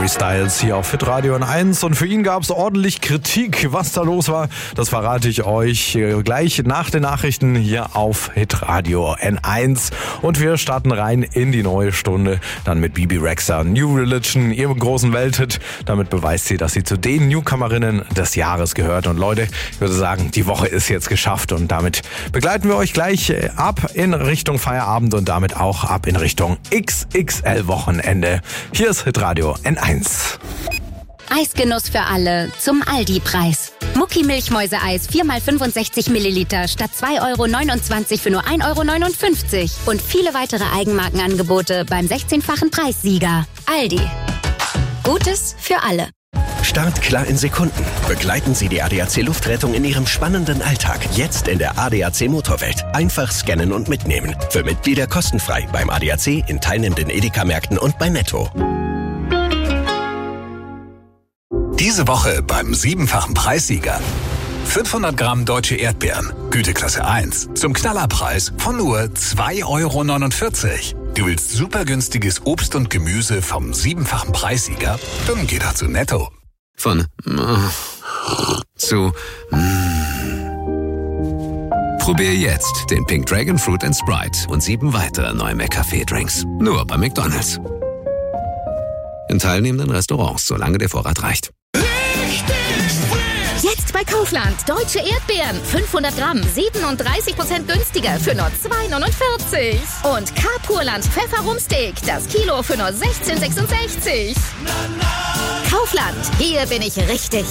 Harry Styles hier auf Hitradio N1 und für ihn gab es ordentlich Kritik. Was da los war, das verrate ich euch gleich nach den Nachrichten hier auf Hitradio N1 und wir starten rein in die neue Stunde, dann mit Bebe Rexha, New Religion, ihrem großen Welthit. Damit beweist sie, dass sie zu den Newcomerinnen des Jahres gehört und Leute, ich würde sagen, die Woche ist jetzt geschafft und damit begleiten wir euch gleich ab in Richtung Feierabend und damit auch ab in Richtung XXL-Wochenende. Hier ist Hitradio N1. Eisgenuss für alle zum Aldi-Preis. Mucki Milchmäuse-Eis 4x65 Milliliter statt 2,29 € für nur 1,59 € und viele weitere Eigenmarkenangebote beim 16-fachen Preissieger. Aldi. Gutes für alle. Startklar in Sekunden. Begleiten Sie die ADAC Luftrettung in Ihrem spannenden Alltag. Jetzt in der ADAC Motorwelt. Einfach scannen und mitnehmen. Für Mitglieder kostenfrei beim ADAC, in teilnehmenden Edeka-Märkten und bei Netto. Diese Woche beim 7-fachen Preissieger. 500 Gramm deutsche Erdbeeren, Güteklasse 1, zum Knallerpreis von nur 2,49 €. Du willst super günstiges Obst und Gemüse vom 7-fachen Preissieger? Dann geh doch zu Netto. Von zu Probier jetzt den Pink Dragon Fruit & Sprite und 7 weitere neue McCafé-Drinks. Nur bei McDonald's. In teilnehmenden Restaurants, solange der Vorrat reicht. Jetzt bei Kaufland. Deutsche Erdbeeren. 500 Gramm. 37% günstiger für nur 2,49 €. Und Carpurland Pfefferrumsteak. Das Kilo für nur 16,66 €. Kaufland. Hier bin ich richtig.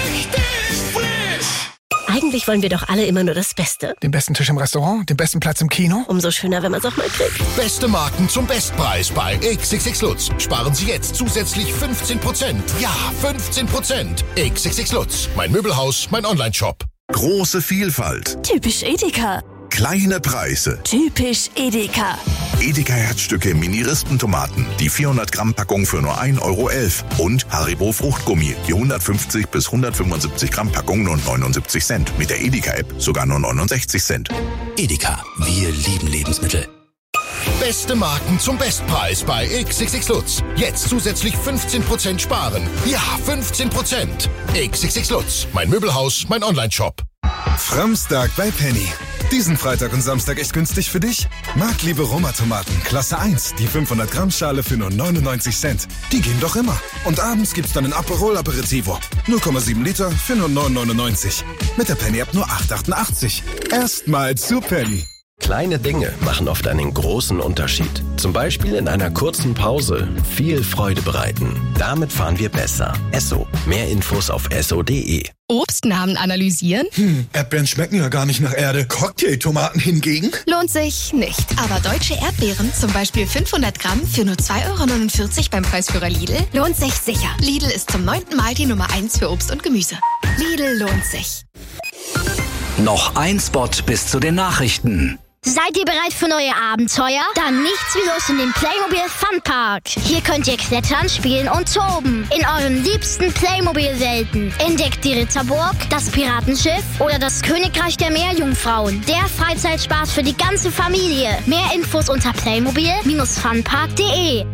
Eigentlich wollen wir doch alle immer nur das Beste. Den besten Tisch im Restaurant, den besten Platz im Kino. Umso schöner, wenn man es auch mal kriegt. Beste Marken zum Bestpreis bei XXX Lutz. Sparen Sie jetzt zusätzlich 15%. Ja, 15%. XXX Lutz. Mein Möbelhaus, mein Onlineshop. Große Vielfalt. Typisch Edeka. Kleine Preise. Typisch Edeka. Edeka Herzstücke Mini-Rispentomaten. Die 400 Gramm Packung für nur 1,11 €. Und Haribo Fruchtgummi. Die 150 bis 175 Gramm Packung nur 79 Cent. Mit der Edeka-App sogar nur 69 Cent. Edeka. Wir lieben Lebensmittel. Beste Marken zum Bestpreis bei XXX Lutz. Jetzt zusätzlich 15% sparen. Ja, 15%. XXX Lutz. Mein Möbelhaus, mein Onlineshop. Framstag bei Penny. Diesen Freitag und Samstag echt günstig für dich? Marktliebe Roma-Tomaten, Klasse 1, die 500 Gramm Schale für nur 99 Cent. Die gehen doch immer. Und abends gibt's dann ein Aperol Aperitivo. 0,7 Liter für nur 9,99. Mit der Penny-App nur 8,88. Erstmal zu Penny. Kleine Dinge machen oft einen großen Unterschied. Zum Beispiel in einer kurzen Pause viel Freude bereiten. Damit fahren wir besser. Esso. Mehr Infos auf esso.de. Obstnamen analysieren? Erdbeeren schmecken ja gar nicht nach Erde. Cocktailtomaten hingegen? Lohnt sich nicht. Aber deutsche Erdbeeren, zum Beispiel 500 Gramm für nur 2,49 € beim Preisführer Lidl, lohnt sich sicher. Lidl ist zum 9. Mal die Nummer 1 für Obst und Gemüse. Lidl lohnt sich. Noch ein Spot bis zu den Nachrichten. Seid ihr bereit für neue Abenteuer? Dann nichts wie los in den Playmobil Funpark. Hier könnt ihr klettern, spielen und toben. In euren liebsten Playmobil-Welten. Entdeckt die Ritterburg, das Piratenschiff oder das Königreich der Meerjungfrauen. Der Freizeitspaß für die ganze Familie. Mehr Infos unter playmobil-funpark.de.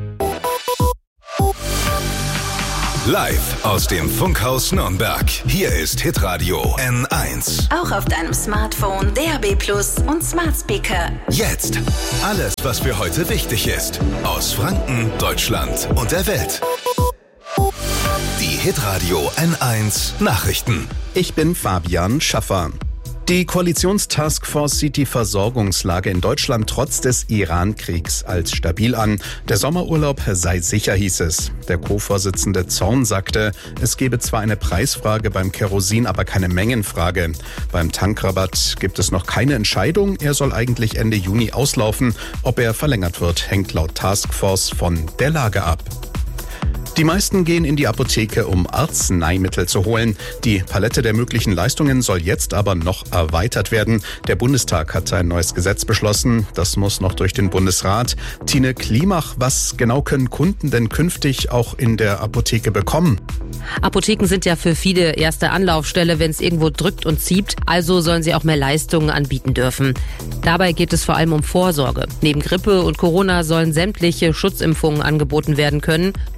Live aus dem Funkhaus Nürnberg. Hier ist Hitradio N1. Auch auf deinem Smartphone, DAB+ und Smart Speaker. Jetzt alles, was für heute wichtig ist. Aus Franken, Deutschland und der Welt. Die Hitradio N1 Nachrichten. Ich bin Fabian Schaffer. Die Koalitionstaskforce sieht die Versorgungslage in Deutschland trotz des Iran-Kriegs als stabil an. Der Sommerurlaub sei sicher, hieß es. Der Co-Vorsitzende Zorn sagte, es gebe zwar eine Preisfrage beim Kerosin, aber keine Mengenfrage. Beim Tankrabatt gibt es noch keine Entscheidung. Er soll eigentlich Ende Juni auslaufen. Ob er verlängert wird, hängt laut Taskforce von der Lage ab. Die meisten gehen in die Apotheke, um Arzneimittel zu holen. Die Palette der möglichen Leistungen soll jetzt aber noch erweitert werden. Der Bundestag hat ein neues Gesetz beschlossen. Das muss noch durch den Bundesrat. Tine Klimach, was genau können Kunden denn künftig auch in der Apotheke bekommen? Apotheken sind ja für viele erste Anlaufstelle, wenn es irgendwo drückt und zieht. Also sollen sie auch mehr Leistungen anbieten dürfen. Dabei geht es vor allem um Vorsorge. Neben Grippe und Corona sollen sämtliche Schutzimpfungen angeboten werden können. Zum Beispiel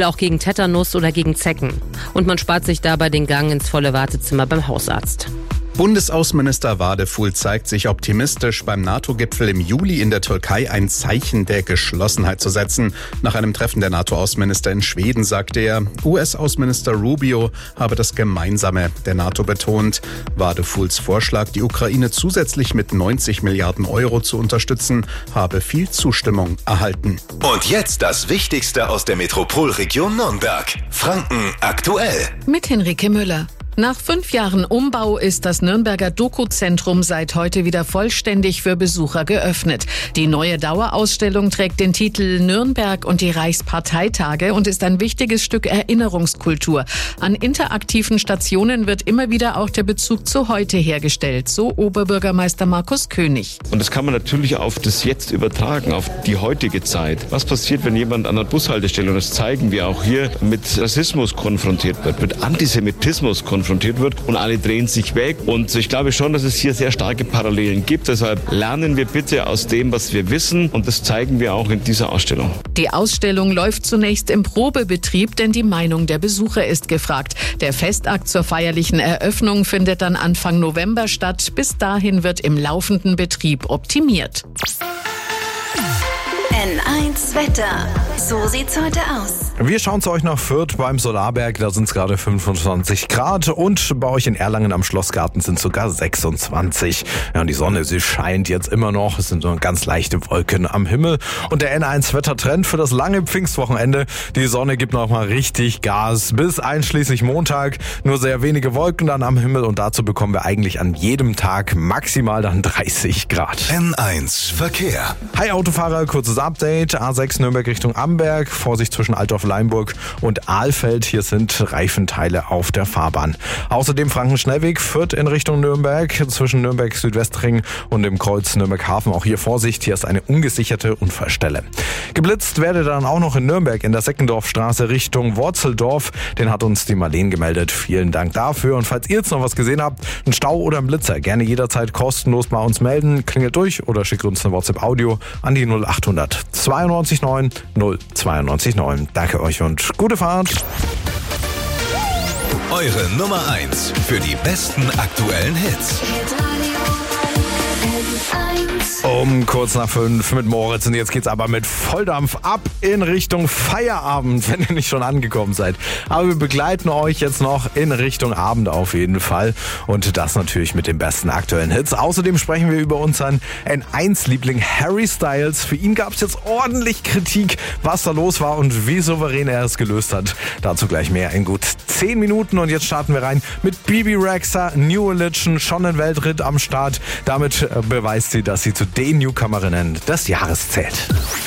Oder auch gegen Tetanus oder gegen Zecken. Und man spart sich dabei den Gang ins volle Wartezimmer beim Hausarzt. Bundesaußenminister Wadefuhl zeigt sich optimistisch, beim NATO-Gipfel im Juli in der Türkei ein Zeichen der Geschlossenheit zu setzen. Nach einem Treffen der NATO-Außenminister in Schweden sagte er, US-Außenminister Rubio habe das Gemeinsame der NATO betont. Wadefouls Vorschlag, die Ukraine zusätzlich mit 90 Milliarden Euro zu unterstützen, habe viel Zustimmung erhalten. Und jetzt das Wichtigste aus der Metropolregion Nürnberg. Franken aktuell. Mit Henrike Müller. Nach 5 Jahren Umbau ist das Nürnberger Doku-Zentrum seit heute wieder vollständig für Besucher geöffnet. Die neue Dauerausstellung trägt den Titel Nürnberg und die Reichsparteitage und ist ein wichtiges Stück Erinnerungskultur. An interaktiven Stationen wird immer wieder auch der Bezug zu heute hergestellt, so Oberbürgermeister Markus König. Und das kann man natürlich auf das Jetzt übertragen, auf die heutige Zeit. Was passiert, wenn jemand an der Bushaltestelle, und das zeigen wir auch hier, mit Rassismus konfrontiert wird, mit Antisemitismus konfrontiert wird und alle drehen sich weg. Und ich glaube schon, dass es hier sehr starke Parallelen gibt. Deshalb lernen wir bitte aus dem, was wir wissen, und das zeigen wir auch in dieser Ausstellung. Die Ausstellung läuft zunächst im Probebetrieb, denn die Meinung der Besucher ist gefragt. Der Festakt zur feierlichen Eröffnung findet dann Anfang November statt. Bis dahin wird im laufenden Betrieb optimiert. N1 Wetter. So sieht's heute aus. Wir schauen zu euch nach Fürth beim Solarberg, da sind es gerade 25 Grad und bei euch in Erlangen am Schlossgarten sind sogar 26. Ja, und die Sonne, sie scheint jetzt immer noch, es sind nur ganz leichte Wolken am Himmel und der N1 Wettertrend für das lange Pfingstwochenende. Die Sonne gibt noch mal richtig Gas bis einschließlich Montag, nur sehr wenige Wolken dann am Himmel und dazu bekommen wir eigentlich an jedem Tag maximal dann 30 Grad. N1 Verkehr. Hi Autofahrer, kurzes Update. A6 Nürnberg Richtung Amberg. Vorsicht zwischen Altdorf-Leimburg und Ahlfeld. Hier sind Reifenteile auf der Fahrbahn. Außerdem Frankenschnellweg Fürth in Richtung Nürnberg. Zwischen Nürnberg Südwestring und dem Kreuz Nürnberg-Hafen. Auch hier Vorsicht. Hier ist eine ungesicherte Unfallstelle. Geblitzt werde dann auch noch in Nürnberg in der Seckendorfstraße Richtung Worzeldorf. Den hat uns die Marleen gemeldet. Vielen Dank dafür. Und falls ihr jetzt noch was gesehen habt, einen Stau oder einen Blitzer, gerne jederzeit kostenlos bei uns melden. Klingelt durch oder schickt uns eine WhatsApp-Audio an die 0800 92 9 092 9. Danke euch und gute Fahrt. Eure Nummer 1 für die besten aktuellen Hits. Um kurz nach 5 mit Moritz und jetzt geht's aber mit Volldampf ab in Richtung Feierabend, wenn ihr nicht schon angekommen seid. Aber wir begleiten euch jetzt noch in Richtung Abend auf jeden Fall und das natürlich mit den besten aktuellen Hits. Außerdem sprechen wir über unseren N1-Liebling Harry Styles. Für ihn gab's jetzt ordentlich Kritik, was da los war und wie souverän er es gelöst hat. Dazu gleich mehr in gut 10 Minuten und jetzt starten wir rein mit Bebe Rexha, New Religion, schon ein Weltritt am Start. Damit beweist sie, dass sie zu den Newcomerinnen des Jahres zählt.